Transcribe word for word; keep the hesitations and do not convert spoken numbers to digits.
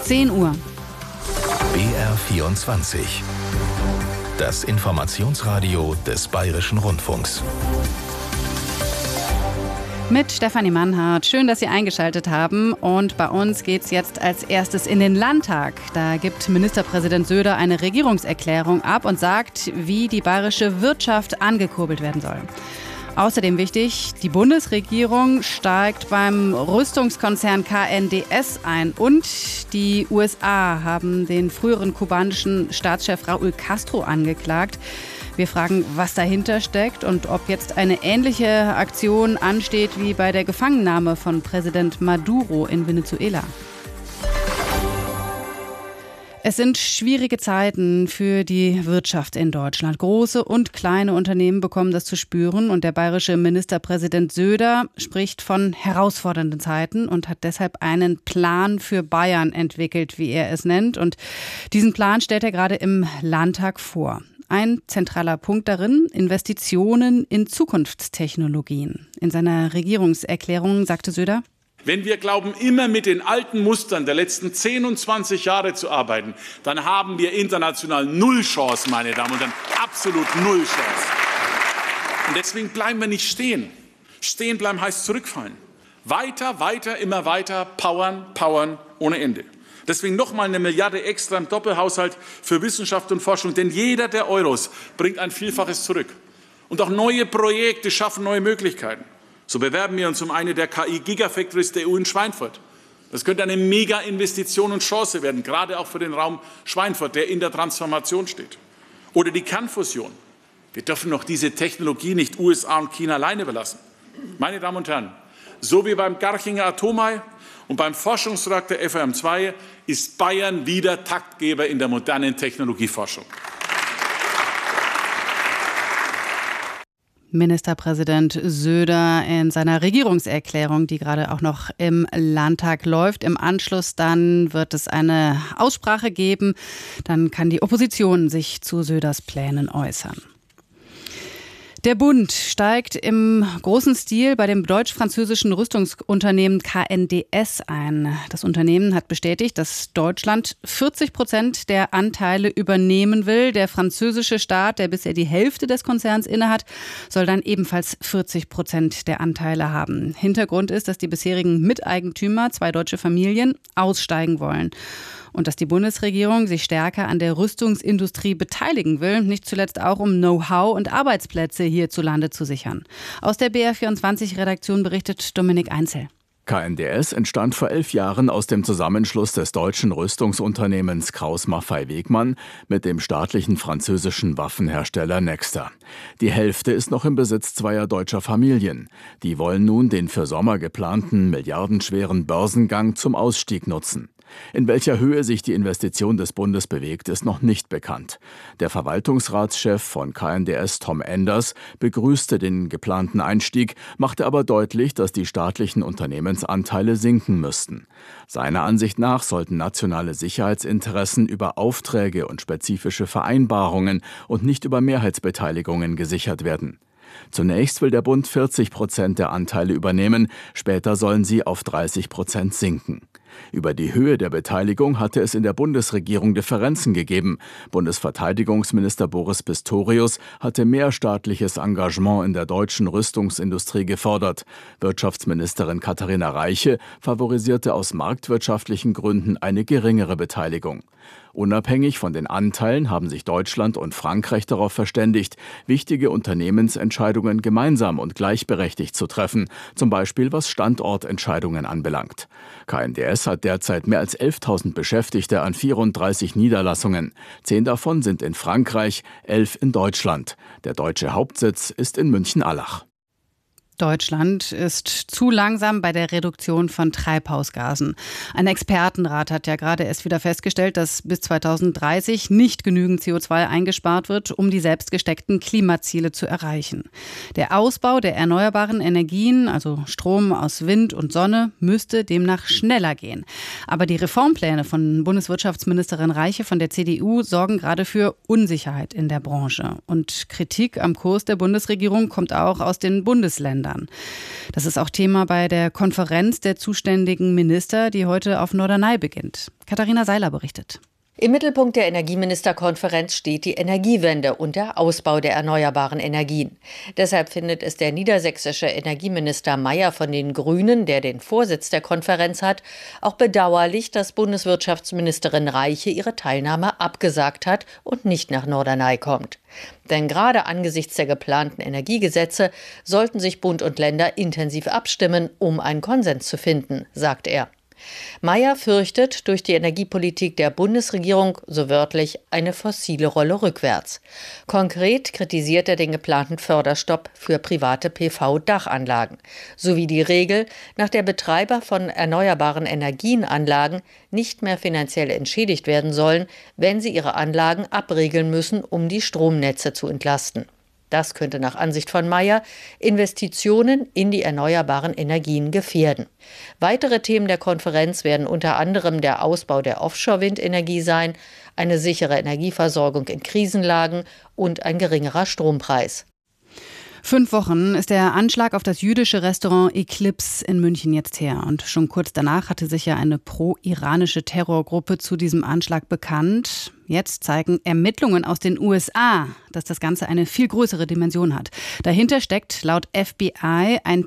zehn Uhr. B R vierundzwanzig. Das Informationsradio des Bayerischen Rundfunks. Mit Stefanie Mannhardt. Schön, dass Sie eingeschaltet haben. Und bei uns geht es jetzt als erstes in den Landtag. Da gibt Ministerpräsident Söder eine Regierungserklärung ab und sagt, wie die bayerische Wirtschaft angekurbelt werden soll. Außerdem wichtig, die Bundesregierung steigt beim Rüstungskonzern K N D S ein und die U S A haben den früheren kubanischen Staatschef Raúl Castro angeklagt. Wir fragen, was dahinter steckt und ob jetzt eine ähnliche Aktion ansteht wie bei der Gefangennahme von Präsident Maduro in Venezuela. Es sind schwierige Zeiten für die Wirtschaft in Deutschland. Große und kleine Unternehmen bekommen das zu spüren und der bayerische Ministerpräsident Söder spricht von herausfordernden Zeiten und hat deshalb einen Plan für Bayern entwickelt, wie er es nennt. Und diesen Plan stellt er gerade im Landtag vor. Ein zentraler Punkt darin, Investitionen in Zukunftstechnologien. In seiner Regierungserklärung sagte Söder: Wenn wir glauben, immer mit den alten Mustern der letzten zehn und zwanzig Jahre zu arbeiten, dann haben wir international null Chance, meine Damen und Herren. Absolut null Chance. Und deswegen bleiben wir nicht stehen. Stehen bleiben heißt zurückfallen. Weiter, weiter, immer weiter, powern, powern ohne Ende. Deswegen nochmal eine Milliarde extra im Doppelhaushalt für Wissenschaft und Forschung. Denn jeder der Euros bringt ein Vielfaches zurück. Und auch neue Projekte schaffen neue Möglichkeiten. So bewerben wir uns um eine der K I-Gigafactories der E U in Schweinfurt. Das könnte eine Mega-Investition und Chance werden, gerade auch für den Raum Schweinfurt, der in der Transformation steht. Oder die Kernfusion. Wir dürfen noch diese Technologie nicht U S A und China alleine überlassen. Meine Damen und Herren, so wie beim Garchinger Atomei und beim Forschungsreaktor F A M zwei ist Bayern wieder Taktgeber in der modernen Technologieforschung. Ministerpräsident Söder in seiner Regierungserklärung, die gerade auch noch im Landtag läuft. Im Anschluss dann wird es eine Aussprache geben. Dann kann die Opposition sich zu Söders Plänen äußern. Der Bund steigt im großen Stil bei dem deutsch-französischen Rüstungsunternehmen K N D S ein. Das Unternehmen hat bestätigt, dass Deutschland vierzig Prozent der Anteile übernehmen will. Der französische Staat, der bisher die Hälfte des Konzerns innehat, soll dann ebenfalls vierzig Prozent der Anteile haben. Hintergrund ist, dass die bisherigen Miteigentümer, zwei deutsche Familien, aussteigen wollen. Und dass die Bundesregierung sich stärker an der Rüstungsindustrie beteiligen will, nicht zuletzt auch um Know-how und Arbeitsplätze hierzulande zu sichern. Aus der B R vierundzwanzig-Redaktion berichtet Dominik Einzel. K N D S entstand vor elf Jahren aus dem Zusammenschluss des deutschen Rüstungsunternehmens Krauss-Maffei-Wegmann mit dem staatlichen französischen Waffenhersteller Nexter. Die Hälfte ist noch im Besitz zweier deutscher Familien. Die wollen nun den für Sommer geplanten milliardenschweren Börsengang zum Ausstieg nutzen. In welcher Höhe sich die Investition des Bundes bewegt, ist noch nicht bekannt. Der Verwaltungsratschef von K N D S, Tom Enders, begrüßte den geplanten Einstieg, machte aber deutlich, dass die staatlichen Unternehmensanteile sinken müssten. Seiner Ansicht nach sollten nationale Sicherheitsinteressen über Aufträge und spezifische Vereinbarungen und nicht über Mehrheitsbeteiligungen gesichert werden. Zunächst will der Bund vierzig Prozent der Anteile übernehmen, später sollen sie auf dreißig Prozent sinken. Über die Höhe der Beteiligung hatte es in der Bundesregierung Differenzen gegeben. Bundesverteidigungsminister Boris Pistorius hatte mehr staatliches Engagement in der deutschen Rüstungsindustrie gefordert. Wirtschaftsministerin Katharina Reiche favorisierte aus marktwirtschaftlichen Gründen eine geringere Beteiligung. Unabhängig von den Anteilen haben sich Deutschland und Frankreich darauf verständigt, wichtige Unternehmensentscheidungen gemeinsam und gleichberechtigt zu treffen, zum Beispiel was Standortentscheidungen anbelangt. K N D S hat derzeit mehr als elftausend Beschäftigte an vierunddreißig Niederlassungen. Zehn davon sind in Frankreich, elf in Deutschland. Der deutsche Hauptsitz ist in München-Allach. Deutschland ist zu langsam bei der Reduktion von Treibhausgasen. Ein Expertenrat hat ja gerade erst wieder festgestellt, dass bis zweitausenddreißig nicht genügend C O zwei eingespart wird, um die selbst gesteckten Klimaziele zu erreichen. Der Ausbau der erneuerbaren Energien, also Strom aus Wind und Sonne, müsste demnach schneller gehen. Aber die Reformpläne von Bundeswirtschaftsministerin Reiche von der C D U sorgen gerade für Unsicherheit in der Branche. Und Kritik am Kurs der Bundesregierung kommt auch aus den Bundesländern. verändern. Das ist auch Thema bei der Konferenz der zuständigen Minister, die heute auf Norderney beginnt. Katharina Seiler berichtet. Im Mittelpunkt der Energieministerkonferenz steht die Energiewende und der Ausbau der erneuerbaren Energien. Deshalb findet es der niedersächsische Energieminister Mayer von den Grünen, der den Vorsitz der Konferenz hat, auch bedauerlich, dass Bundeswirtschaftsministerin Reiche ihre Teilnahme abgesagt hat und nicht nach Norderney kommt. Denn gerade angesichts der geplanten Energiegesetze sollten sich Bund und Länder intensiv abstimmen, um einen Konsens zu finden, sagt er. Mayer fürchtet durch die Energiepolitik der Bundesregierung, so wörtlich, eine fossile Rolle rückwärts. Konkret kritisiert er den geplanten Förderstopp für private P V-Dachanlagen sowie die Regel, nach der Betreiber von erneuerbaren Energienanlagen nicht mehr finanziell entschädigt werden sollen, wenn sie ihre Anlagen abregeln müssen, um die Stromnetze zu entlasten. Das könnte nach Ansicht von Mayer Investitionen in die erneuerbaren Energien gefährden. Weitere Themen der Konferenz werden unter anderem der Ausbau der Offshore-Windenergie sein, eine sichere Energieversorgung in Krisenlagen und ein geringerer Strompreis. Fünf Wochen ist der Anschlag auf das jüdische Restaurant Eclipse in München jetzt her. Und schon kurz danach hatte sich ja eine pro-iranische Terrorgruppe zu diesem Anschlag bekannt. Jetzt zeigen Ermittlungen aus den U S A, dass das Ganze eine viel größere Dimension hat. Dahinter steckt laut F B I ein